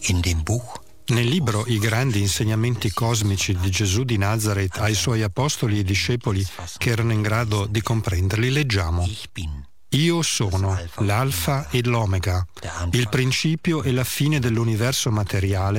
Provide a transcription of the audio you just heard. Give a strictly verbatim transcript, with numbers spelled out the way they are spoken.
In dem Buch Nel libro I grandi insegnamenti cosmici di Gesù di Nazareth ai suoi apostoli e discepoli che erano in grado di comprenderli, leggiamo: Ich bin Io sono l'Alfa e l'Omega, il principio e la fine dell'universo materiale